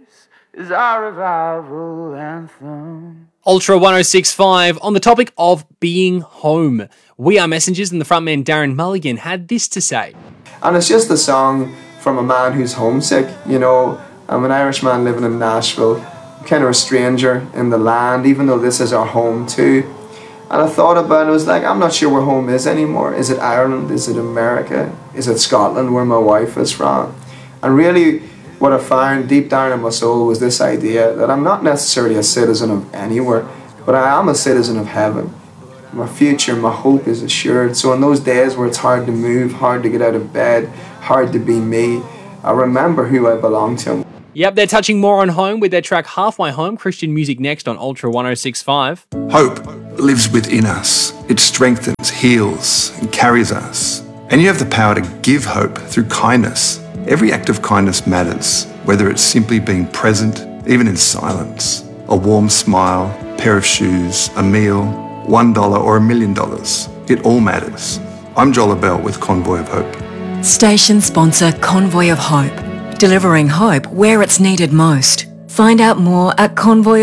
is our revival anthem. Ultra 1065 on the topic of being home. We Are Messengers and the frontman Darren Mulligan had this to say. And it's just a song from a man who's homesick. You know, I'm an Irishman living in Nashville, kind of a stranger in the land, even though this is our home too. And I thought about it, I was like, I'm not sure where home is anymore. Is it Ireland? Is it America? Is it Scotland, where my wife is from? And really, what I found deep down in my soul was this idea that I'm not necessarily a citizen of anywhere, but I am a citizen of heaven. My future, my hope is assured. So in those days where it's hard to move, hard to get out of bed, hard to be me, I remember who I belong to. Yep, they're touching more on home with their track Halfway Home. Christian music next on Ultra 1065. Hope lives within us. It strengthens, heals, and carries us. And you have the power to give hope through kindness. Every act of kindness matters, whether it's simply being present, even in silence. A warm smile, pair of shoes, a meal, $1 or $1 million. It all matters. I'm Joel Abell with Convoy of Hope. Station sponsor Convoy of Hope. Delivering hope where it's needed most. Find out more at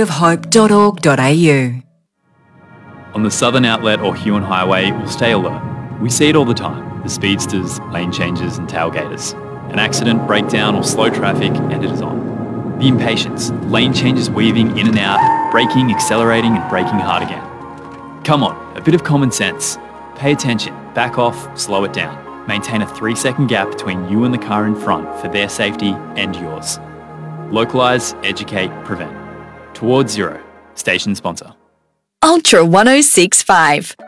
convoyofhope.org.au. On the Southern Outlet or Huon Highway, we'll stay alert. We see it all the time. The speedsters, lane changes and tailgaters. An accident, breakdown or slow traffic and it is on. The impatience, lane changes weaving in and out, braking, accelerating and braking hard again. Come on, a bit of common sense. Pay attention, back off, slow it down. Maintain a 3-second gap between you and the car in front for their safety and yours. Localise, educate, prevent. Towards Zero. Station sponsor. Ultra 1065.